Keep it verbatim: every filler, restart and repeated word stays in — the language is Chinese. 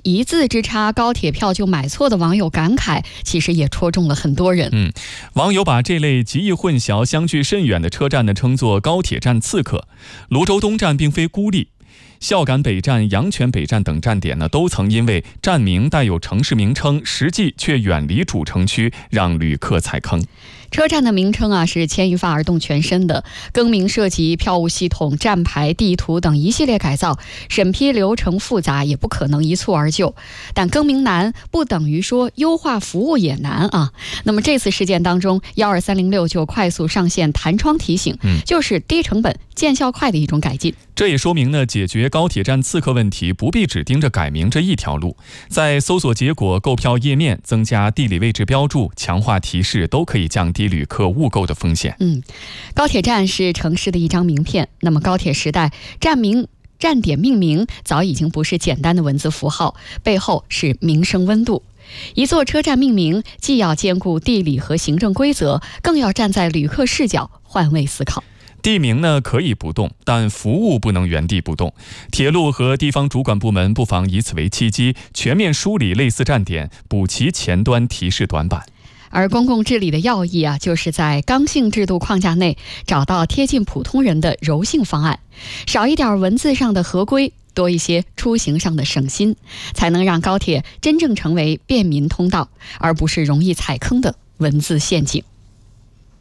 一字之差高铁票就买错的网友感慨，其实也戳中了很多人。 嗯，网友把这类极易混淆、相距甚远的车站呢称作高铁站刺客。泸州东站并非孤立，孝感北站、阳泉北站等站点呢，都曾因为站名带有城市名称，实际却远离主城区，让旅客踩坑。 车站的名称啊是牵一发而动全身的，更名涉及票务系统、站牌、地图等一系列改造，审批流程复杂，也不可能一蹴而就。但更名难不等于说优化服务也难啊。那么这次事件当中，一二三零六就快速上线弹窗提醒， 嗯， 就是低成本见效快的一种改进。 这也说明呢，解决高铁站刺客问题不必只盯着改名这一条路，在搜索结果、购票页面增加地理位置标注、强化提示，都可以降低旅客误购的风险。 嗯，高铁站是城市的一张名片，那么高铁时代，站名、站点命名早已经不是简单的文字符号，背后是民生温度。一座车站命名，既要兼顾地理和行政规则，更要站在旅客视角换位思考。 地名呢可以不动，但服务不能原地不动。铁路和地方主管部门不妨以此为契机，全面梳理类似站点，补齐前端提示短板。 而公共治理的要义啊，就是在刚性制度框架内找到贴近普通人的柔性方案，少一点文字上的合规，多一些出行上的省心，才能让高铁真正成为便民通道，而不是容易踩坑的文字陷阱。